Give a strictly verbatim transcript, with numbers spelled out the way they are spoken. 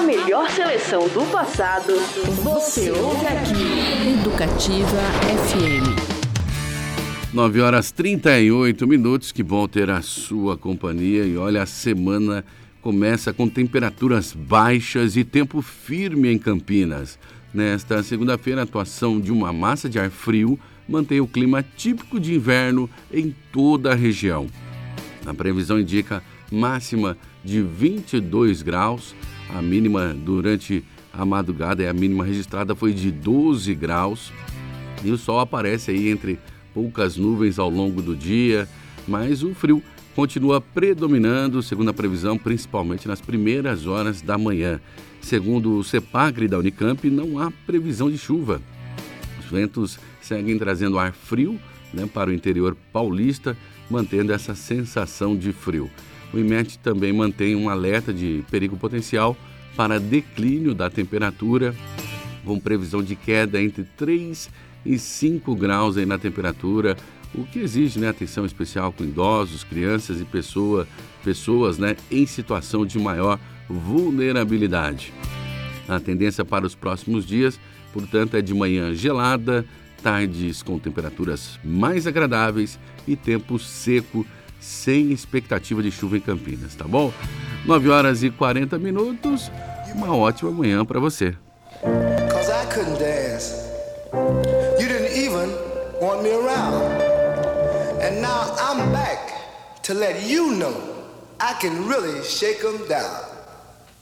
melhor seleção do passado, você ouve aqui. Educativa F M. nove horas e trinta e oito minutos, que bom ter a sua companhia. E olha, a semana começa com temperaturas baixas e tempo firme em Campinas. Nesta segunda-feira, a atuação de uma massa de ar frio mantém o clima típico de inverno em toda a região. A previsão indica máxima de vinte e dois graus, a mínima durante a madrugada e a mínima registrada foi de doze graus. E o sol aparece aí entre poucas nuvens ao longo do dia, mas o frio continua predominando, segundo a previsão, principalmente nas primeiras horas da manhã. Segundo o CEPAGRE da Unicamp, não há previsão de chuva. Os ventos seguem trazendo ar frio, né, para o interior paulista, mantendo essa sensação de frio. O IMET também mantém um alerta de perigo potencial para declínio da temperatura, com previsão de queda entre três e cinco graus aí na temperatura, o que exige, né, atenção especial com idosos, crianças e pessoa, pessoas né, em situação de maior vulnerabilidade. A tendência para os próximos dias, portanto, é de manhã gelada, tardes com temperaturas mais agradáveis e tempo seco, sem expectativa de chuva em Campinas, tá bom? nove horas e quarenta minutos, uma ótima manhã para você. Cause I couldn't dance. You didn't even want me around. And now I'm back to let you know I can really shake 'em down.